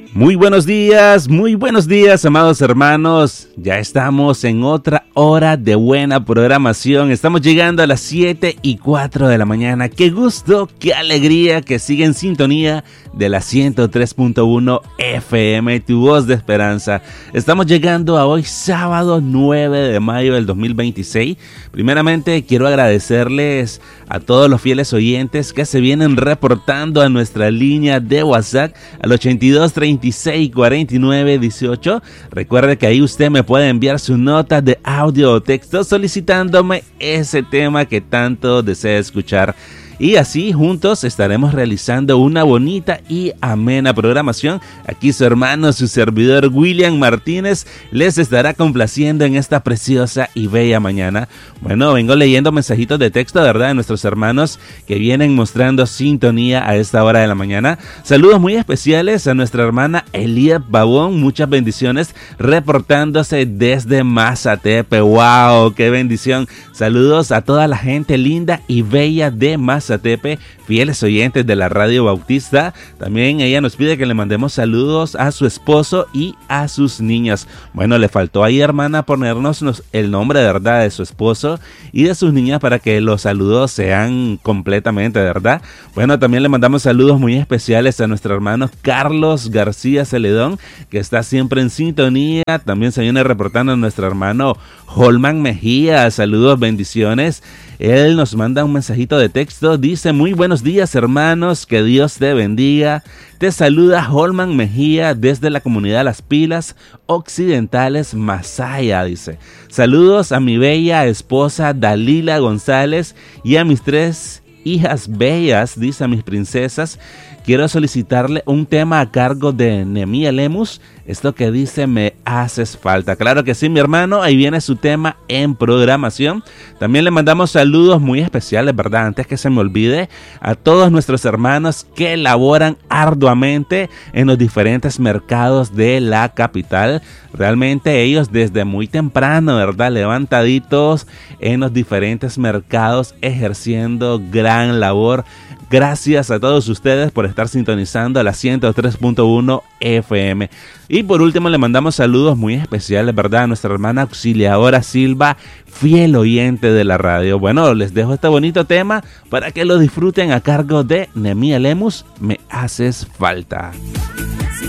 Muy buenos días, amados hermanos. Ya estamos en otra hora de buena programación. Estamos llegando a las 7:04 de la mañana. Qué gusto, qué alegría que siga en sintonía de la 103.1 FM, tu voz de esperanza. Estamos llegando a hoy, sábado 9 de mayo del 2026. Primeramente, quiero agradecerles a todos los fieles oyentes que se vienen reportando a nuestra línea de WhatsApp al 82 36 49 18. Recuerde que ahí usted me puede enviar su nota de audio o texto solicitándome ese tema que tanto desea escuchar. Y así juntos estaremos realizando una bonita y amena programación. Aquí su hermano, su servidor William Martínez, les estará complaciendo en esta preciosa y bella mañana. Bueno, vengo leyendo mensajitos de texto, ¿verdad?, de nuestros hermanos que vienen mostrando sintonía a esta hora de la mañana. Saludos muy especiales a nuestra hermana Elías Babón, muchas bendiciones, reportándose desde Mazatepe. ¡Wow! ¡Qué bendición! Saludos a toda la gente linda y bella de Mazatepe, fieles oyentes de la Radio Bautista. También ella nos pide que le mandemos saludos a su esposo y a sus niñas. Bueno, le faltó ahí, hermana, ponernos el nombre de verdad de su esposo y de sus niñas para que los saludos sean completamente, ¿verdad? Bueno, también le mandamos saludos muy especiales a nuestro hermano Carlos García Celedón, que está siempre en sintonía. También se viene reportando a nuestro hermano Holman Mejía. Saludos, bendiciones. Él nos manda un mensajito de texto. Dice: muy buenos días, hermanos, que Dios te bendiga. Te saluda Holman Mejía desde la comunidad Las Pilas Occidentales, Masaya. Dice: saludos a mi bella esposa Dalila González y a mis 3 hijas bellas, dice, a mis princesas. Quiero solicitarle un tema a cargo de Nehemías Lemus. Esto que dice: me haces falta. Claro que sí, mi hermano, ahí viene su tema en programación. También le mandamos saludos muy especiales, ¿verdad? Antes que se me olvide, a todos nuestros hermanos que laboran arduamente en los diferentes mercados de la capital. Realmente ellos desde muy temprano, ¿verdad?, levantaditos en los diferentes mercados, ejerciendo gran labor. Gracias a todos ustedes por estar sintonizando a la 103.1 FM. Y por último le mandamos saludos muy especiales, ¿verdad?, a nuestra hermana Auxiliadora Silva, fiel oyente de la radio. Bueno, les dejo este bonito tema para que lo disfruten a cargo de Nehemías Lemus. Me haces falta.